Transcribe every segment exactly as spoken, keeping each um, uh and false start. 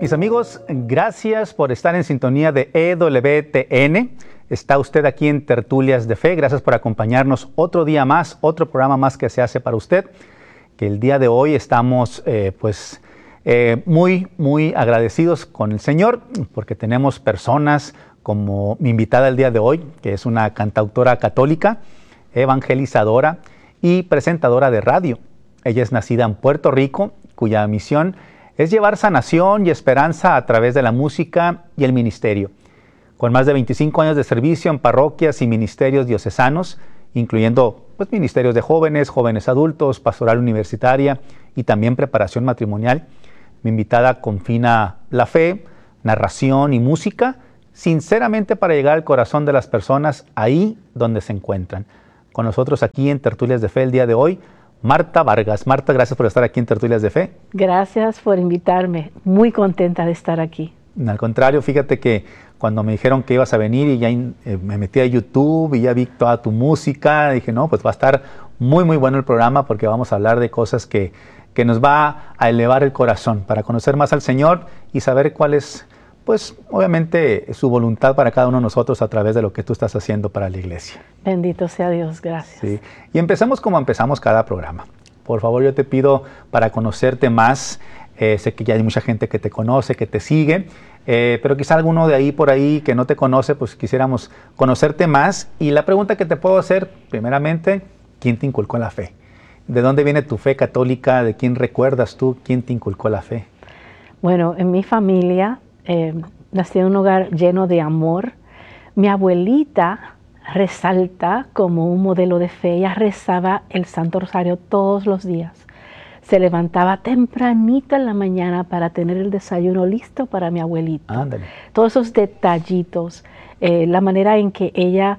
Mis amigos, gracias por estar en sintonía de E W T N. Está usted aquí en Tertulias de Fe. Gracias por acompañarnos otro día más, otro programa más que se hace para usted. Que el día de hoy estamos eh, pues eh, muy, muy agradecidos con el Señor porque tenemos personas como mi invitada el día de hoy, que es una cantautora católica, evangelizadora y presentadora de radio. Ella es nacida en Puerto Rico, cuya misión es llevar sanación y esperanza a través de la música y el ministerio. Con más de veinticinco años de servicio en parroquias y ministerios diocesanos, incluyendo pues, ministerios de jóvenes, jóvenes adultos, pastoral universitaria y también preparación matrimonial, mi invitada confina la fe, narración y música, sinceramente para llegar al corazón de las personas ahí donde se encuentran. Con nosotros aquí en Tertulias de Fe el día de hoy, Marta Vargas. Marta, gracias por estar aquí en Tertulias de Fe. Gracias por invitarme. Muy contenta de estar aquí. Al contrario, fíjate que cuando me dijeron que ibas a venir y ya eh, me metí a YouTube y ya vi toda tu música, dije, no, pues va a estar muy, muy bueno el programa porque vamos a hablar de cosas que, que nos va a elevar el corazón para conocer más al Señor y saber cuál es, pues, obviamente, su voluntad para cada uno de nosotros a través de lo que tú estás haciendo para la iglesia. Bendito sea Dios, gracias. Sí. Y empezamos como empezamos cada programa. Por favor, yo te pido para conocerte más, eh, sé que ya hay mucha gente que te conoce, que te sigue, eh, pero quizá alguno de ahí por ahí que no te conoce, pues quisiéramos conocerte más. Y la pregunta que te puedo hacer, primeramente, ¿quién te inculcó la fe? ¿De dónde viene tu fe católica? ¿De quién recuerdas tú? ¿Quién te inculcó la fe? Bueno, en mi familia, eh, nací en un hogar lleno de amor. Mi abuelita resalta como un modelo de fe. Ella rezaba el Santo Rosario todos los días. Se levantaba tempranito en la mañana para tener el desayuno listo para mi abuelito. Ándale. Todos esos detallitos, eh, la manera en que ella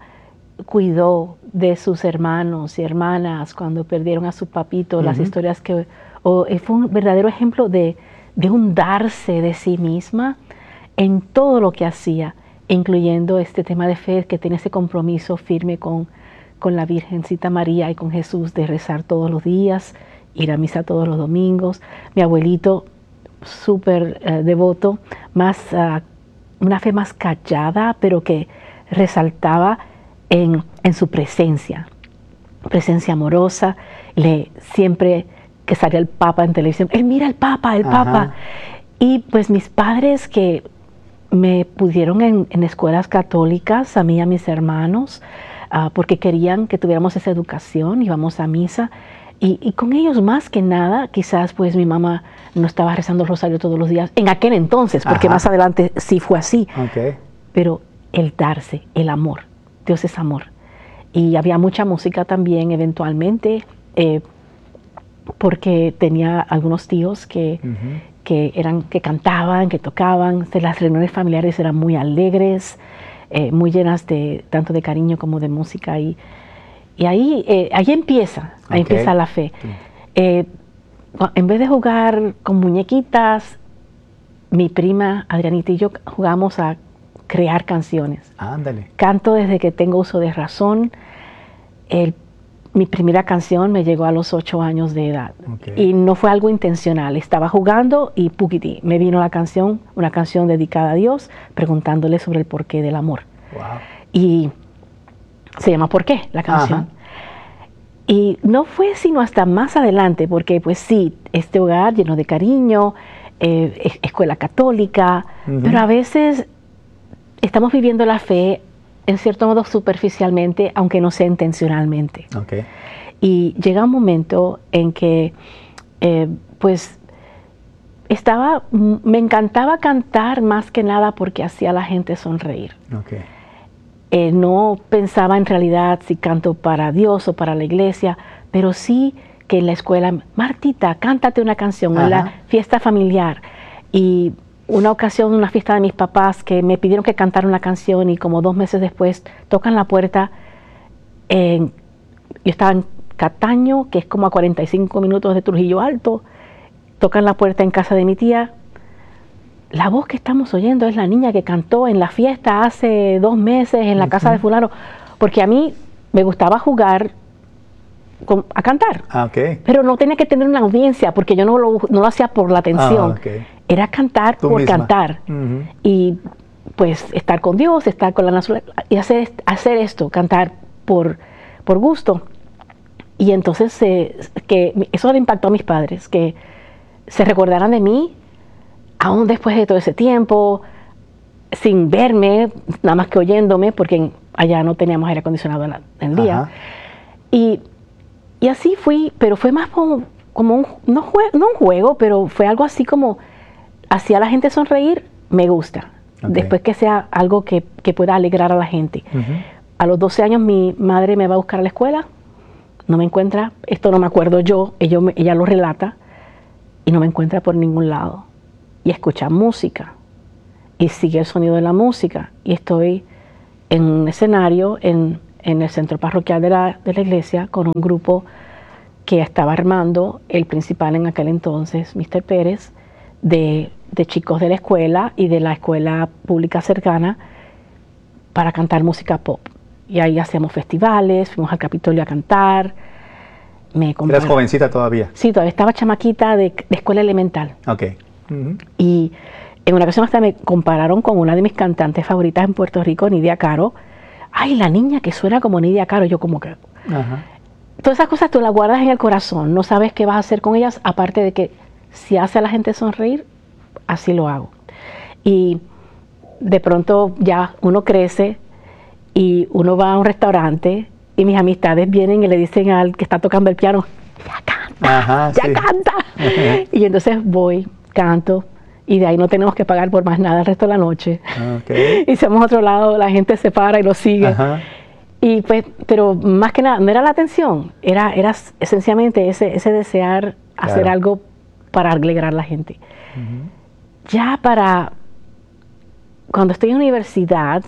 cuidó de sus hermanos y hermanas cuando perdieron a su papito, uh-huh. las historias que... Oh, fue un verdadero ejemplo de, de un darse de sí misma en todo lo que hacía, incluyendo este tema de fe, que tiene ese compromiso firme con, con la Virgencita María y con Jesús de rezar todos los días, ir a misa todos los domingos. Mi abuelito, súper uh, devoto, más, uh, una fe más callada, pero que resaltaba en, en su presencia, presencia amorosa. Le, siempre que salía el Papa en televisión, él mira el Papa, el Ajá. Papa. Y pues mis padres que me pusieron en, en escuelas católicas, a mí y a mis hermanos, uh, porque querían que tuviéramos esa educación, íbamos a misa. Y, y con ellos más que nada, quizás pues mi mamá no estaba rezando el rosario todos los días, en aquel entonces, porque Ajá. más adelante sí fue así. Okay. Pero el darse, el amor, Dios es amor. Y había mucha música también eventualmente, eh, porque tenía algunos tíos que, uh-huh. que, eran, que cantaban, que tocaban. Las reuniones familiares eran muy alegres, eh, muy llenas de tanto de cariño como de música. Y, y ahí, eh, ahí empieza, ahí okay. empieza la fe. Sí. Eh, en vez de jugar con muñequitas, mi prima Adrianita y yo jugamos a crear canciones. Ándale. Canto desde que tengo uso de razón. El, mi primera canción me llegó a los ocho años de edad. Okay. Y no fue algo intencional. Estaba jugando y puquití, me vino la canción, una canción dedicada a Dios, preguntándole sobre el porqué del amor. Wow. Y se llama ¿Por qué? La canción. Ajá. Y no fue sino hasta más adelante, porque pues sí, este hogar lleno de cariño, eh, escuela católica, uh-huh. pero a veces estamos viviendo la fe en cierto modo superficialmente, aunque no sea intencionalmente. Okay. Y llega un momento en que eh, pues estaba, me encantaba cantar más que nada porque hacía a la gente sonreír. Okay. Eh, no pensaba en realidad si canto para Dios o para la iglesia, pero sí que en la escuela, Martita, cántate una canción, Ajá. en la fiesta familiar. Y una ocasión, una fiesta de mis papás, que me pidieron que cantara una canción y como dos meses después tocan la puerta. En, yo estaba en Cataño, que es como a cuarenta y cinco minutos de Trujillo Alto, tocan la puerta en casa de mi tía. La voz que estamos oyendo es la niña que cantó en la fiesta hace dos meses en la uh-huh. casa de fulano, porque a mí me gustaba jugar con, a cantar, ah, okay. pero no tenía que tener una audiencia porque yo no lo, no lo hacía por la atención. Ah, okay. era cantar Tú por misma. cantar. Uh-huh. Y pues estar con Dios, estar con la naturaleza, y hacer, hacer esto, cantar por, por gusto. Y entonces eh, que eso le impactó a mis padres, que se recordaran de mí, aún después de todo ese tiempo, sin verme, nada más que oyéndome, porque allá no teníamos aire acondicionado en, la, en el día. Y, y así fui, pero fue más como, como un, no, jue, no un juego, pero fue algo así como, hacía a la gente sonreír, me gusta. Okay. Después que sea algo que, que pueda alegrar a la gente. Uh-huh. A los doce años mi madre me va a buscar a la escuela, no me encuentra, esto no me acuerdo yo, ella, ella lo relata, y no me encuentra por ningún lado. Y escucha música, y sigue el sonido de la música, y estoy en un escenario en, en el centro parroquial de la, de la iglesia con un grupo que estaba armando el principal en aquel entonces, mister Pérez, de, de chicos de la escuela y de la escuela pública cercana para cantar música pop. Y ahí hacíamos festivales, fuimos al Capitolio a cantar. Me ¿Eras jovencita todavía? Sí, todavía estaba chamaquita de, de escuela elemental. Ok. Uh-huh. Y en una ocasión hasta me compararon con una de mis cantantes favoritas en Puerto Rico, Nidia Caro. Ay, la niña que suena como Nidia Caro. Yo como que... Uh-huh. Todas esas cosas tú las guardas en el corazón. No sabes qué vas a hacer con ellas, aparte de que si hace a la gente sonreír, así lo hago. Y de pronto ya uno crece y uno va a un restaurante y mis amistades vienen y le dicen al que está tocando el piano, ya canta, Ajá, ya sí. canta. Ajá. Y entonces voy, canto, y de ahí no tenemos que pagar por más nada el resto de la noche. Okay. Y si vamos a otro lado, la gente se para y lo sigue. Ajá. Y pues, pero más que nada, no era la atención, era, era esencialmente ese, ese desear claro. hacer algo para alegrar a la gente. Uh-huh. Ya para, cuando estoy en universidad,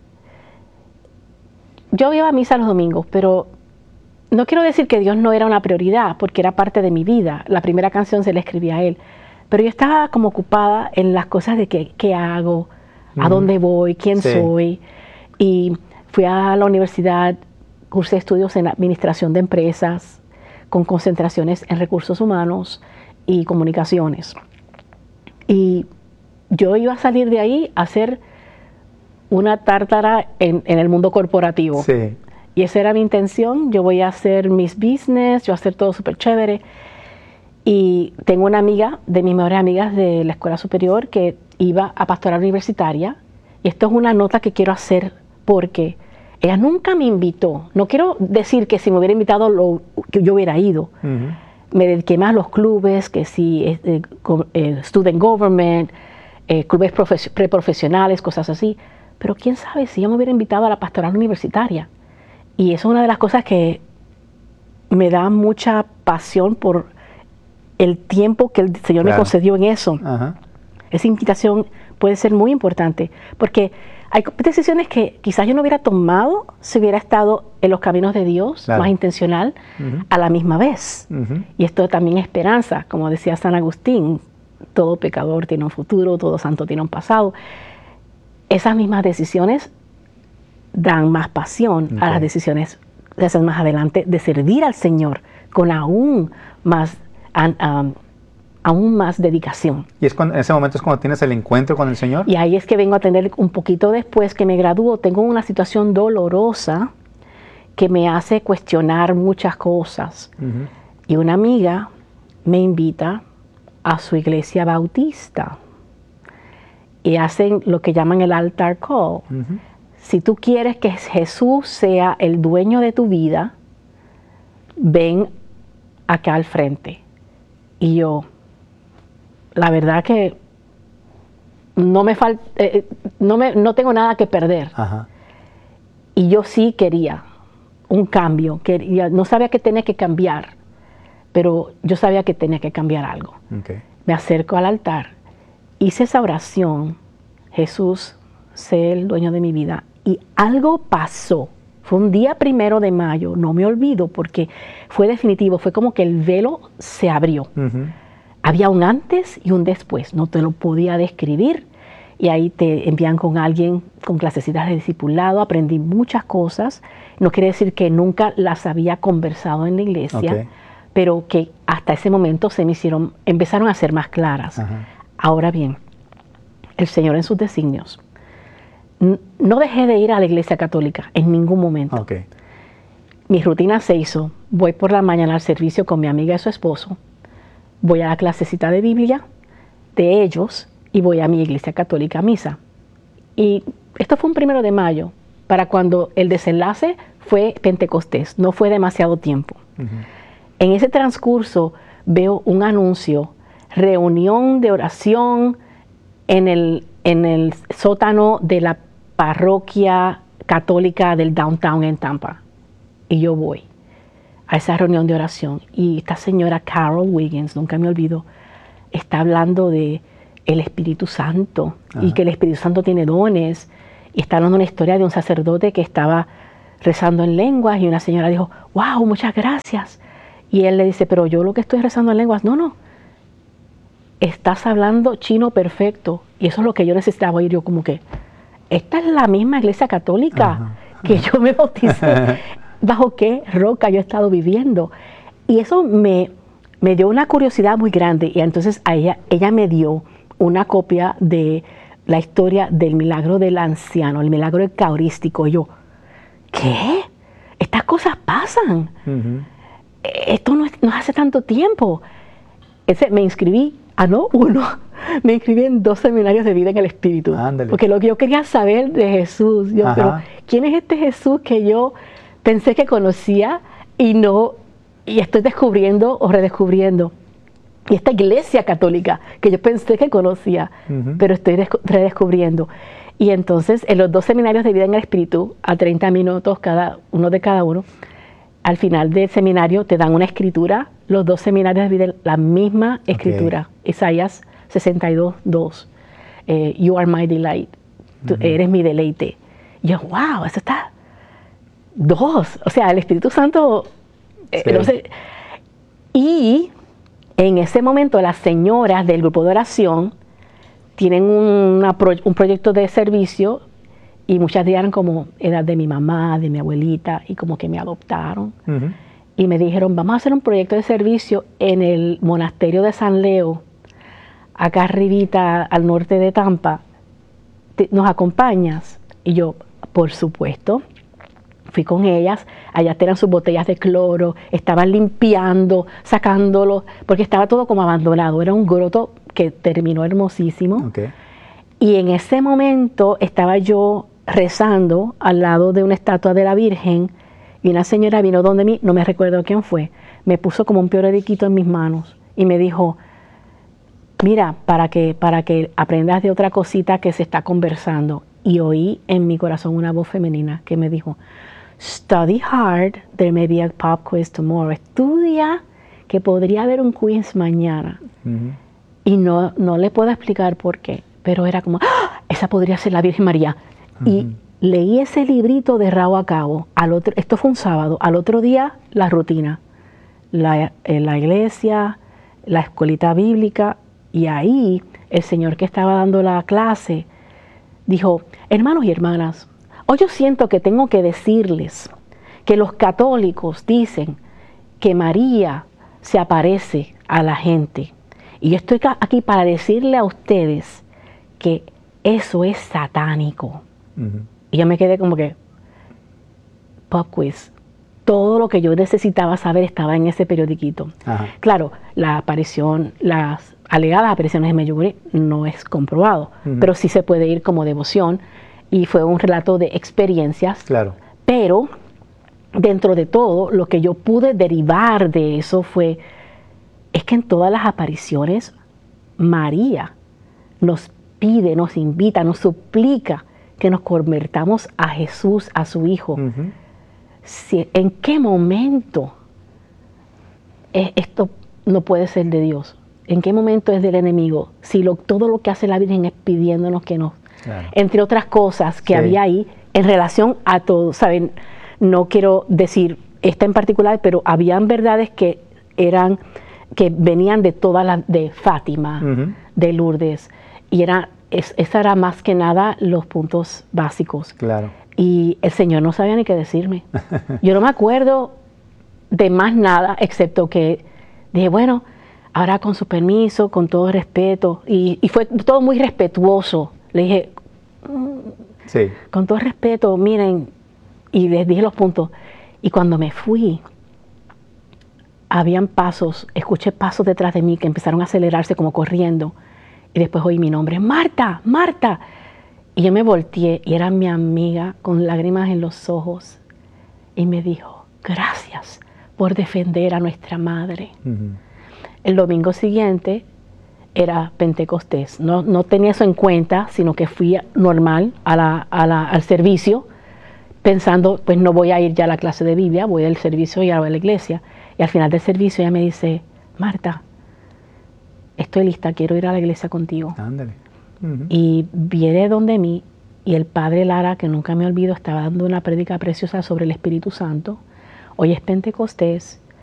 yo iba a misa los domingos, pero no quiero decir que Dios no era una prioridad, porque era parte de mi vida. La primera canción se la escribí a Él. Pero yo estaba como ocupada en las cosas de qué, qué hago, uh-huh. a dónde voy, quién sí. soy. Y fui a la universidad, cursé estudios en administración de empresas, con concentraciones en recursos humanos y comunicaciones. Y yo iba a salir de ahí a hacer una tártara en, en el mundo corporativo. Sí. Y esa era mi intención. Yo voy a hacer mis business, yo voy a hacer todo súper chévere. Y tengo una amiga, de mis mejores amigas de la escuela superior, que iba a pastoral universitaria. Y esto es una nota que quiero hacer porque ella nunca me invitó. No quiero decir que si me hubiera invitado lo, que yo hubiera ido. Uh-huh. Me dediqué más a los clubes, que si eh, eh, student government, eh, clubes profe- preprofesionales, cosas así. Pero quién sabe si yo me hubiera invitado a la pastoral universitaria. Y eso es una de las cosas que me da mucha pasión por el tiempo que el Señor claro. me concedió en eso. Uh-huh. Esa invitación puede ser muy importante, porque hay decisiones que quizás yo no hubiera tomado si hubiera estado en los caminos de Dios, claro. más intencional, uh-huh. a la misma vez. Uh-huh. Y esto también es esperanza, como decía San Agustín, todo pecador tiene un futuro, todo santo tiene un pasado. Esas mismas decisiones dan más pasión okay. a las decisiones de hacer más adelante, de servir al Señor con aún más, um, aún más dedicación. ¿Y es cuando, en ese momento es cuando tienes el encuentro con el Señor? Y ahí es que vengo a tener un poquito después que me gradúo. Tengo una situación dolorosa que me hace cuestionar muchas cosas. Uh-huh. Y una amiga me invita a su iglesia bautista. Y hacen lo que llaman el altar call. Uh-huh. Si tú quieres que Jesús sea el dueño de tu vida, ven acá al frente. Y yo, la verdad que no me falta, eh, no me, no tengo nada que perder. Uh-huh. Y yo sí quería un cambio, quería, no sabía que tenía que cambiar, pero yo sabía que tenía que cambiar algo. Okay. Me acerco al altar. Hice esa oración, Jesús, sé el dueño de mi vida, y algo pasó. Fue un día primero de mayo, no me olvido porque fue definitivo, fue como que el velo se abrió. Uh-huh. Había un antes y un después, no te lo podía describir, y ahí te envían con alguien con clasecitas de discipulado, aprendí muchas cosas, no quiere decir que nunca las había conversado en la iglesia, okay. pero que hasta ese momento se me hicieron, empezaron a ser más claras. Uh-huh. Ahora bien, el Señor en sus designios, no dejé de ir a la iglesia católica en ningún momento. Okay. Mi rutina se hizo, voy por la mañana al servicio con mi amiga y su esposo, voy a la clasecita de Biblia de ellos y voy a mi iglesia católica a misa. Y esto fue un primero de mayo, para cuando el desenlace fue Pentecostés, no fue demasiado tiempo. Uh-huh. En ese transcurso veo un anuncio, reunión de oración en el, en el sótano de la parroquia católica del downtown en Tampa. Y yo voy a esa reunión de oración. Y esta señora Carol Wiggins, nunca me olvido, está hablando de el Espíritu Santo. Ajá. Y que el Espíritu Santo tiene dones. Y está hablando una historia de un sacerdote que estaba rezando en lenguas y una señora dijo, wow, muchas gracias. Y él le dice, pero yo lo que estoy rezando en lenguas, no, no. Estás hablando chino perfecto. Y eso es lo que yo necesitaba oír. Yo como que, esta es la misma iglesia católica Ajá. que yo me bauticé. ¿Bajo qué roca yo he estado viviendo? Y eso me, me dio una curiosidad muy grande. Y entonces a ella, ella me dio una copia de la historia del milagro del anciano, el milagro eucarístico. Y yo, ¿qué? Estas cosas pasan. Uh-huh. Esto no, es, no hace tanto tiempo. Ese, me inscribí, ah no, uno, me inscribí en dos seminarios de vida en el Espíritu. Ándale. Porque lo que yo quería saber de Jesús, yo, pero ¿quién es este Jesús que yo pensé que conocía y no, y estoy descubriendo o redescubriendo? Y esta iglesia católica que yo pensé que conocía, uh-huh. pero estoy redescubriendo. Y entonces, en los dos seminarios de vida en el Espíritu, a treinta minutos cada uno de cada uno, al final del seminario te dan una escritura, los dos seminarios de vida, la misma escritura, okay. Isaías sesenta y dos, dos, eh, You are my delight, tú uh-huh. eres mi deleite. Y yo, wow, eso está... Dos, o sea, el Espíritu Santo, eh, sí. no sé. Y en ese momento las señoras del grupo de oración tienen una pro, un proyecto de servicio y muchas de ellas eran como edad de mi mamá, de mi abuelita y como que me adoptaron. Uh-huh. Y me dijeron, vamos a hacer un proyecto de servicio en el monasterio de San Leo, acá arribita al norte de Tampa. ¿Te, ¿Nos acompañas? Y yo, por supuesto. Fui con ellas, allá tenían sus botellas de cloro, estaban limpiando, sacándolo, porque estaba todo como abandonado. Era un groto que terminó hermosísimo. Okay. Y en ese momento estaba yo rezando al lado de una estatua de la Virgen y una señora vino donde mí, no me recuerdo quién fue, me puso como un periodiquito en mis manos y me dijo, mira, para que, para que aprendas de otra cosita que se está conversando. Y oí en mi corazón una voz femenina que me dijo, study hard, there may be a pop quiz tomorrow. Estudia, que podría haber un quiz mañana. Uh-huh. Y no, no le puedo explicar por qué, pero era como, ¡ah! Esa podría ser la Virgen María. Uh-huh. Y leí ese librito de rabo a cabo. Al otro, esto fue un sábado. Al otro día, la rutina. La, eh, la iglesia, la escuelita bíblica. Y ahí, el señor que estaba dando la clase dijo, hermanos y hermanas, hoy yo siento que tengo que decirles que los católicos dicen que María se aparece a la gente. Y yo estoy aquí para decirle a ustedes que eso es satánico. Uh-huh. Y yo me quedé como que, pop quiz. Todo lo que yo necesitaba saber estaba en ese periodiquito. Ajá. Claro, la aparición, las alegadas apariciones de Medjugorje no es comprobado, uh-huh. pero sí se puede ir como devoción y fue un relato de experiencias. Claro. Pero dentro de todo, lo que yo pude derivar de eso fue, es que en todas las apariciones, María nos pide, nos invita, nos suplica que nos convertamos a Jesús, a su Hijo. Uh-huh. Si, ¿en qué momento es, esto no puede ser de Dios? ¿En qué momento es del enemigo? Si lo, todo lo que hace la Virgen es pidiéndonos que nos... Claro. Entre otras cosas que sí. había ahí en relación a todo, ¿saben? No quiero decir esta en particular, pero habían verdades que eran, que venían de todas las, de Fátima, uh-huh. de Lourdes, y era, es, esa era más que nada los puntos básicos. Claro. Y el Señor no sabía ni qué decirme. Yo no me acuerdo de más nada, excepto que dije, bueno, ahora con su permiso, con todo respeto, y, y fue todo muy respetuoso. Le dije, mm, sí. con todo respeto, miren, y les dije los puntos. Y cuando me fui, habían pasos, escuché pasos detrás de mí que empezaron a acelerarse como corriendo. Y después oí mi nombre, Marta, Marta. Y yo me volteé y era mi amiga con lágrimas en los ojos. Y me dijo, gracias por defender a nuestra madre. Uh-huh. El domingo siguiente era Pentecostés. No, no tenía eso en cuenta, sino que fui normal a la, a la, al servicio, pensando, pues no voy a ir ya a la clase de Biblia, voy al servicio y a la iglesia. Y al final del servicio ella me dice, Marta, estoy lista, quiero ir a la iglesia contigo. Ándale. Uh-huh. Y viene donde mí, y el padre Lara, que nunca me olvido, estaba dando una prédica preciosa sobre el Espíritu Santo. Hoy es Pentecostés,